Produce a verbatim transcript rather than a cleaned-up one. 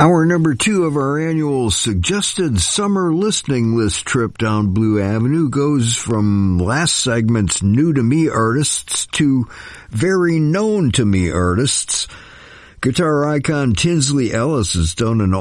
Hour number two of our annual suggested summer listening list trip down Blue Avenue goes from last segment's new to me artists to very known to me artists. Guitar icon Tinsley Ellis has done an